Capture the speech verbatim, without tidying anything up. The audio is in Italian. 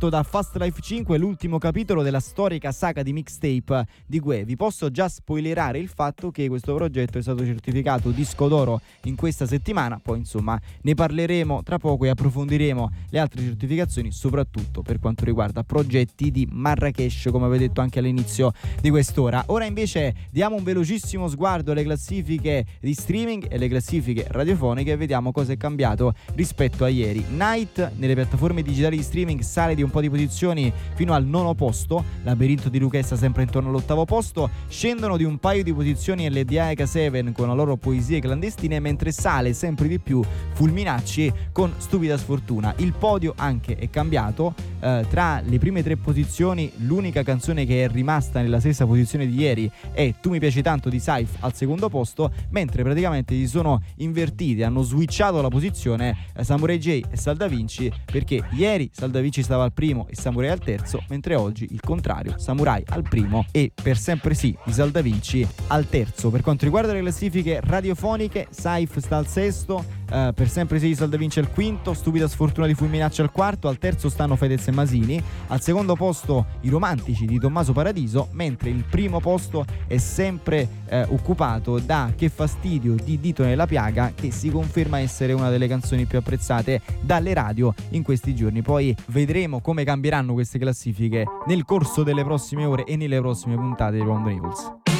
tratto da Fast Life cinque, l'ultimo capitolo della storica saga di mixtape di Gue. Vi posso già spoilerare il fatto che questo progetto è stato certificato disco d'oro in questa settimana, poi insomma ne parleremo tra poco e approfondiremo le altre certificazioni, soprattutto per quanto riguarda progetti di Marrakesh, come avevo detto anche all'inizio di quest'ora. Ora invece diamo un velocissimo sguardo alle classifiche di streaming e le classifiche radiofoniche e vediamo cosa è cambiato rispetto a ieri. Night nelle piattaforme digitali di streaming sale di un po' di posizioni fino al nono posto, Labirinto di Luchessa sempre intorno all'ottavo posto, scendono di un paio di posizioni L D A e K sette con la loro Poesie clandestine, mentre sale sempre di più Fulminacci con Stupida Sfortuna. Il podio anche è cambiato, eh, tra le prime tre posizioni l'unica canzone che è rimasta nella stessa posizione di ieri è Tu mi piaci tanto di Saif al secondo posto, mentre praticamente si sono invertiti, hanno switchato la posizione eh, Samurai J e Sal Da Vinci, perché ieri Sal Da Vinci stava al primo e Samurai al terzo, mentre oggi il contrario, Samurai al primo e Per sempre sì di Sal Da Vinci al terzo. Per quanto riguarda le classifiche radiofoniche, Saif sta al sesto, Uh, Per sempre sì di Sal Da Vinci al quinto, Stupida Sfortuna di Fulminacci al quarto, al terzo stanno Fedez e Masini, al secondo posto I Romantici di Tommaso Paradiso, mentre il primo posto è sempre uh, occupato da Che fastidio di Dito nella piaga, che si conferma essere una delle canzoni più apprezzate dalle radio in questi giorni. Poi vedremo come cambieranno queste classifiche nel corso delle prossime ore e nelle prossime puntate di Round News.